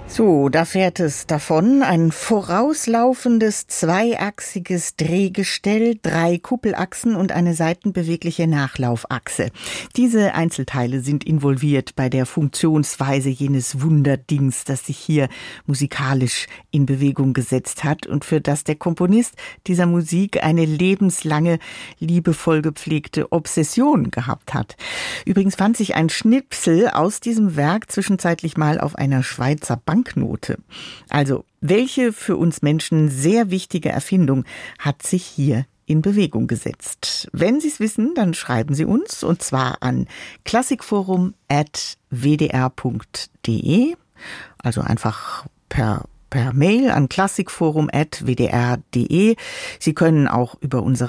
So, da fährt es davon. Ein vorauslaufendes, zweiachsiges Drehgestell, 3 Kuppelachsen und eine seitenbewegliche Nachlaufachse. Diese Einzelteile sind involviert bei der Funktionsweise jenes Wunderdings, das sich hier musikalisch in Bewegung gesetzt hat und für das der Komponist dieser Musik eine lebenslange, liebevoll gepflegte Obsession gehabt hat. Übrigens fand sich ein Schnipsel aus diesem Werk zwischenzeitlich mal auf einer Schweizer Banknote. Also, welche für uns Menschen sehr wichtige Erfindung hat sich hier in Bewegung gesetzt? Wenn Sie es wissen, dann schreiben Sie uns, und zwar an klassikforum@wdr.de, also einfach per Mail an klassikforum@wdr.de. Sie können auch über unsere